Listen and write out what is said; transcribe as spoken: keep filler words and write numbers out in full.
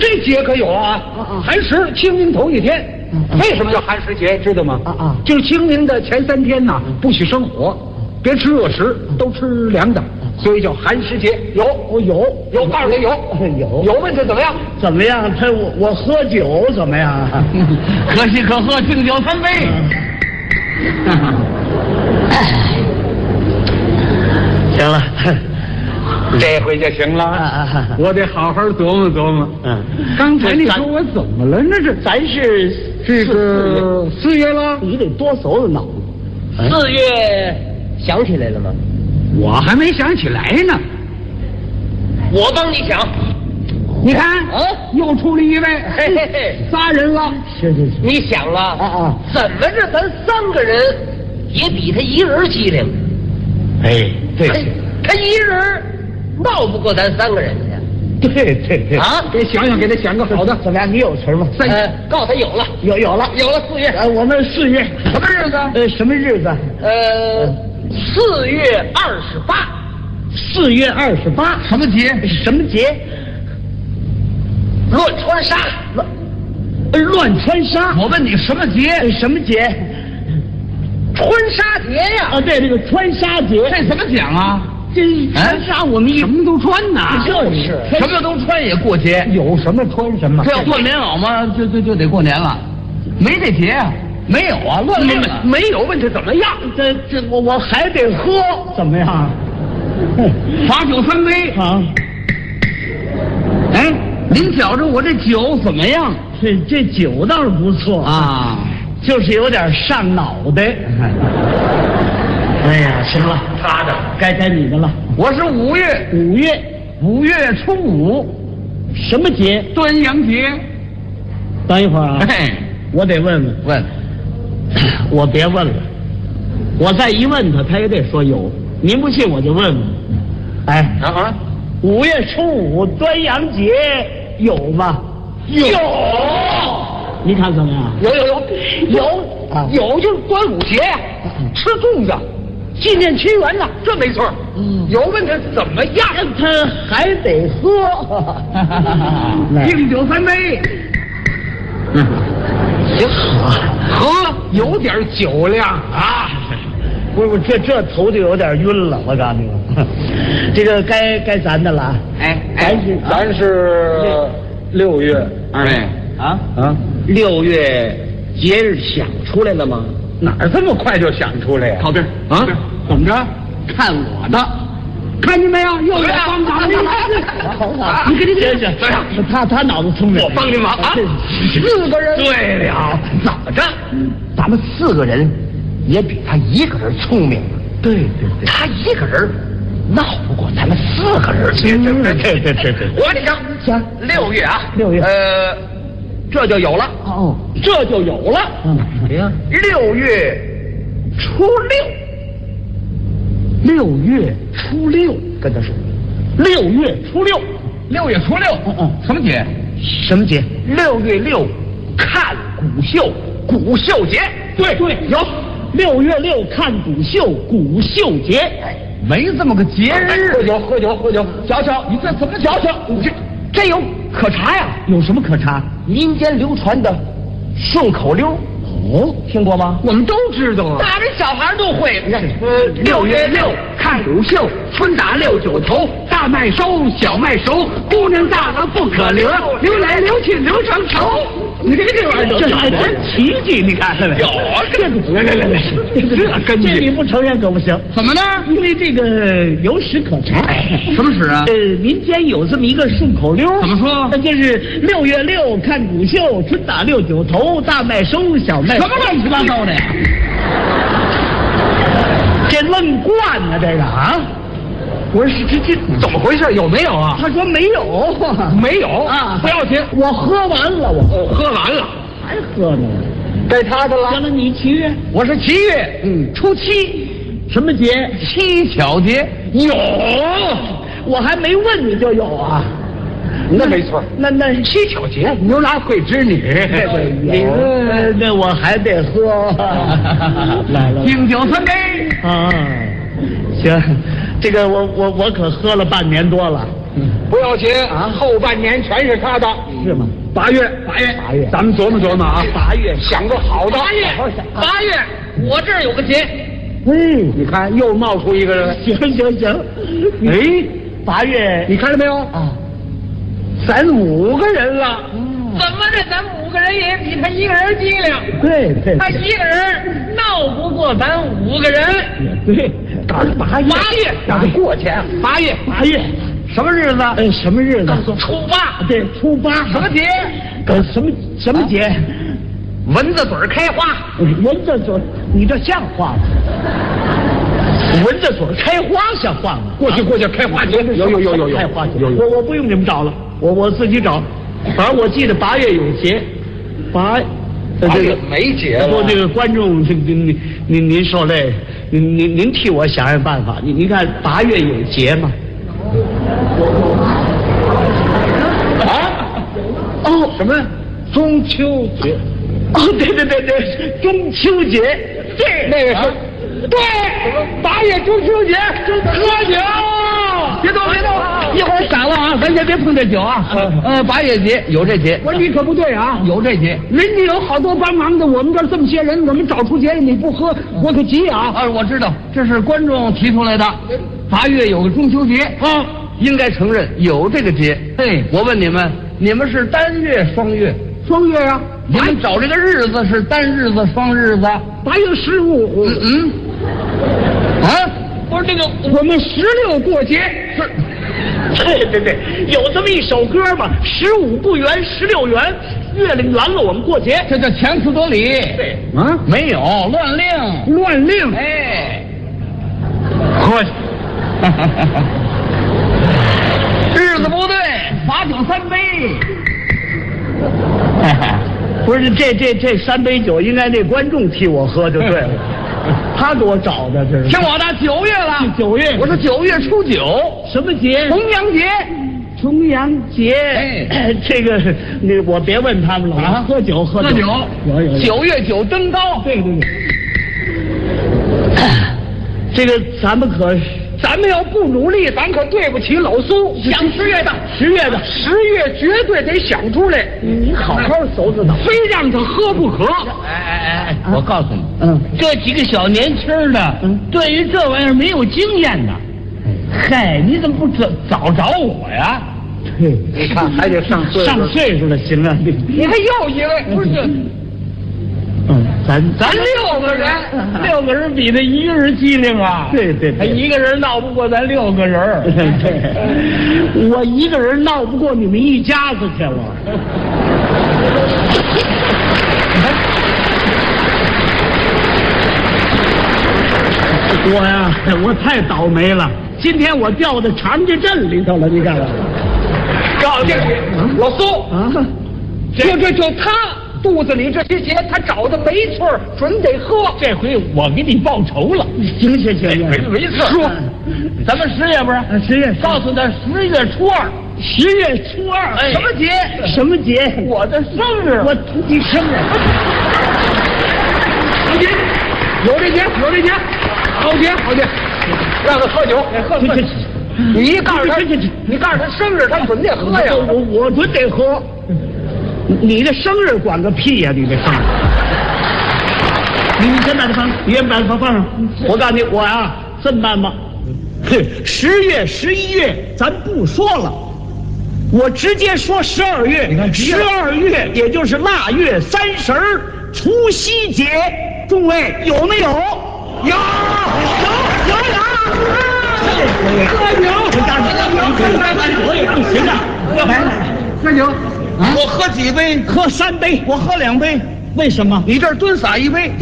这节可有啊！寒食清明头一天，为什么叫寒食节？知道吗？啊啊，就是清明的前三天呐，不许生火，别吃热食，都吃凉的，所以叫寒食节。有，我有，有，告诉你有，有，有问题怎么样？ 怎么样？他我我喝酒怎么样？ 可喜可贺，敬酒三杯。 行了。 这回就行了，啊啊、我得好好琢磨琢磨。嗯，刚才你说我怎么了？那是咱是这个四月了， 你得多走走脑子。四月想起来了吗？ 我还没想起来呢。 我帮你想。 你看，啊，又出了一位，嘿嘿嘿，仨人了。 是是是，你想了啊啊？怎么着，咱三个人也比他一人机灵。 哎，对， 他一人。闹不过咱三个人去，对对对啊！给想想，给他想个好的， 怎么样？你有词吗？三，呃，告诉他有了，有有了，有了。四月，呃，我们四月什么日子？ 呃，什么日子？呃，四月二十八。四月二十八， 什么节？ 什么节？乱穿纱，乱乱穿纱。 我问你什么节？ 什么节？穿纱节呀！啊，对，这个穿纱节， 这怎么讲啊？ 这穿纱我们什么都穿呐， 就是什么都穿也过节， 有什么穿什么。 这要换棉袄嘛，就就就得过年了，没这节啊，没有啊，乱没没有问题怎么样？ 这这我我还得喝，怎么样？ 罚酒三杯啊！ 哎，您觉着我这酒怎么样？ 这这酒倒是不错啊， 就是有点上脑袋。哎呀，行了，他的该该你的了。 我是五月五月五月初五， 什么节？ 端阳节。 等一会儿啊， 嘿， 我得问问问， 我别问了，我再一问他，他也得说有。您不信我就问问。哎啊啊， 五月初五端阳节有吗？ 有。 你看怎么样？ 有有有有啊，有就是端午节呀，吃粽子。纪念屈原呐，这没错。嗯，有问他怎么样？ 他还得喝， 敬酒三杯。 嗯，行， 喝有点酒量啊。 不是，这这头就有点晕了。我告诉你们，这个该该咱的了。 哎， 咱是咱是六月二位啊啊，六月节日想出来了吗？ 哪儿这么快就想出来呀？ 靠边啊！怎么着？ 看我的， 看见没有？又有帮忙的。 好好，你给你这这，他他脑子聪明， 我帮你忙啊！ 四个人。 对了，怎么着？ 咱们四个人也比他一个人聪明。 对对对， 他一个人闹不过咱们四个人去。 对对对对对， 我跟你讲， 行， 六月啊， 六月， 呃，这就有了。 哦， 这就有了。 嗯，谁呀？ 六月初六。 六月初六， 跟他说，六月初六， 六月初六， 嗯嗯， 什么节？ 什么节？六月六，看古秀，古秀节。 对对，有。 六月六看古秀，古秀节。 没这么个节日。 喝酒喝酒喝酒， 瞧瞧， 你这怎么瞧瞧？ 你这这有可查呀？ 有什么可查？ 民间流传的顺口溜。哦，听过吗？ 我们都知道啊， 大人小孩都会。 你看，呃，六月六看古秀，春打六九头，大麦收，小麦熟，姑娘大了不可留，留来留去留成仇。你看这玩意儿，这还真奇迹，你看没？ 有啊， 这来来来来，这根据这你不承认可不行。 怎么呢？ 因为这个有史可查。 什么史啊？ 呃，民间有这么一个顺口溜， 怎么说？ 那就是六月六看古秀，春打六九头，大麦收，小麦什么乱七八糟的呀？ 这愣惯呢，这个啊！ 我说这这怎么回事？有没有啊？ 他说没有， 没有啊， 不要紧， 我喝完了，我喝完了， 还喝呢。 该他的了。 行了，你七月， 我是七月， 嗯， 初七， 什么节？ 七巧节。 有，我还没问你就有啊。 那没错， 那那七巧节，牛郎会织女， 你那那我还得喝。来了， 敬酒三杯啊！行，这个我我我可喝了半年多了。 不要紧啊，后半年全是他的， 是吗？ 八月， 八月，八月， 咱们琢磨琢磨啊， 八月想个好的。 八月，八月，我这儿有个节。 哎， 你看又冒出一个人。 行行行， 哎， 八月你看到没有啊？ 咱五个人了。 怎么着？咱五个人也比他一个人机灵。 对对， 他一个人闹不过咱五个人。 也对。 八月， 八月， 让他过去。 八月， 八月， 什么日子？ 呃，什么日子？ 初八。 对，初八。 什么节？ 呃，什么什么节？ 蚊子嘴开花。 蚊子嘴，你这像话吗？蚊子嘴开花像话吗？ 过去过去，开花节。有有有有有开花节。 有有。 我我不用你们找了，我我自己找。反正我记得八月有节，八。 八月没节了。 说这个观众，您您您您受累，您您您替我想想办法。您您看八月有节吗？ 啊？哦，什么？中秋节。 哦，对对对对，中秋节，对， 那个是，啊、 对，八月中秋节，喝酒， 别动别动，一会儿散了啊，咱先别碰这酒啊。呃，八月节有这节， 我说你可不对啊， 有这节， 人家有好多帮忙的，我们这儿这么些人，我们找出节来你不喝，我可急啊！ 啊，我知道，这是观众提出来的。八月有个中秋节啊，应该承认有这个节。嘿，我问你们，你们是单月双月？ 双月啊。 你们找这个日子是单日子双日子？ 八月十五。 嗯嗯。啊，不是这个， 我们十六过节是。 对对对，有这么一首歌嘛，十五不圆，十六圆，月亮圆了我们过节， 这叫强词夺理。 对啊， 没有乱令， 乱令。 哎， 喝。 日子不对，罚酒三杯。 不是这这这三杯酒，应该那观众替我喝就对了。他给我找的，这是。 听我的，九月了， 九月， 我是九月初九， 什么节？ 重阳节。 重阳节， 哎， 这个那我别问他们了啊，喝酒喝酒，喝酒， 有有。 九月九登高， 对对对。这个咱们可。 咱们要不努力，咱可对不起老苏。 想十月的， 十月的， 十月绝对得想出来。 你好好搜知道， 非让他喝不可。 哎哎哎哎，我告诉你， 嗯， 这几个小年轻的，嗯，对于这玩意儿没有经验的，嗨，你怎么不早早找我呀？ 对， 你看还得上岁数， 上岁数了，行啊，你你还又一位，不是？ 嗯，咱咱六个人，六个人比他一个人机灵啊！ 对对， 他一个人闹不过咱六个人。 对，我一个人闹不过你们一家子去了。我呀，我太倒霉了，今天我掉到长家镇里头了，你看看。 告诉你，老苏啊， 这这就他。肚子里这些节，他找的没错，准得喝。 这回我给你报仇了。 行行行， 没没错。说，咱们十月不是？ 十月， 告诉他十月初二， 十月初二， 什么节？ 什么节？ 我的生日。 我你生日。 好节，有这节，有这节，好节好节，让他喝酒，喝喝。你一告诉他，你告诉他生日，他准得喝呀。 我我准得喝。你的生日管个屁呀、啊！你这生日，你你先把它放，你先把它放放上。我告诉你，我呀这么办吧，十月、十一月咱不说了，我直接说十二月。你看，十二月也就是腊月三十儿除夕节，诸位有没有？有有有有！喝酒！我也不行啊！来来， 喝酒。我喝几杯？ 喝三杯，我喝两杯。为什么？ 你这儿蹲洒一杯。